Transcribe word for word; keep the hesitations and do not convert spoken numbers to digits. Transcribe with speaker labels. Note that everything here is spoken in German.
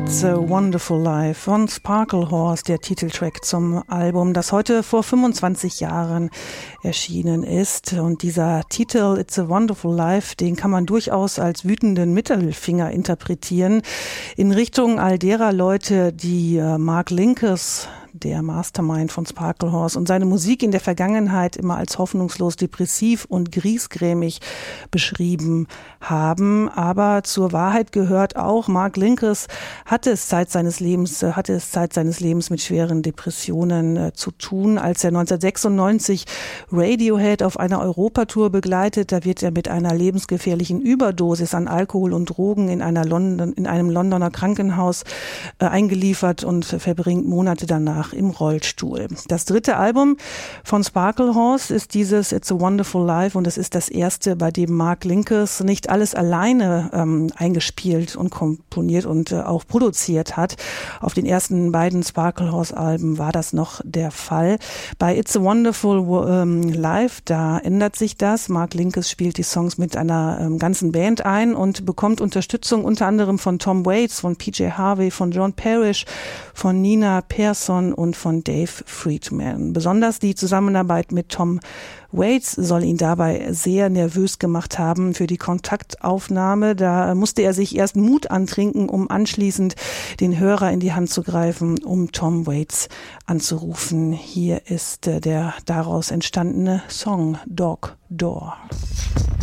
Speaker 1: It's a Wonderful Life von Sparklehorse, der Titeltrack zum Album, das heute vor fünfundzwanzig Jahren erschienen ist. Und dieser Titel It's a Wonderful Life, den kann man durchaus als wütenden Mittelfinger interpretieren in Richtung all derer Leute, die äh, Mark Linkous, der Mastermind von Sparklehorse, und seine Musik in der Vergangenheit immer als hoffnungslos depressiv und griesgrämig beschrieben haben. Aber zur Wahrheit gehört auch, Mark Linkous hatte es Zeit seines Lebens, hatte es Zeit seines Lebens mit schweren Depressionen äh, zu tun. Als er neunzehnhundertsechsundneunzig Radiohead auf einer Europatour begleitet, da wird er mit einer lebensgefährlichen Überdosis an Alkohol und Drogen in einer London, in einem Londoner Krankenhaus äh, eingeliefert und verbringt Monate danach im Rollstuhl. Das dritte Album von Sparklehorse ist dieses It's a Wonderful Life, und es ist das erste, bei dem Mark Linkous nicht alles alleine ähm, eingespielt und komponiert und äh, auch produziert hat. Auf den ersten beiden Sparklehorse-Alben war das noch der Fall. Bei It's a Wonderful ähm, Life, da ändert sich das. Mark Linkous spielt die Songs mit einer ähm, ganzen Band ein und bekommt Unterstützung unter anderem von Tom Waits, von P J Harvey, von John Parrish, von Nina Persson und von Dave Friedman. Besonders die Zusammenarbeit mit Tom Waits soll ihn dabei sehr nervös gemacht haben für die Kontaktaufnahme. Da musste er sich erst Mut antrinken, um anschließend den Hörer in die Hand zu greifen, um Tom Waits anzurufen. Hier ist der daraus entstandene Song Dog Door.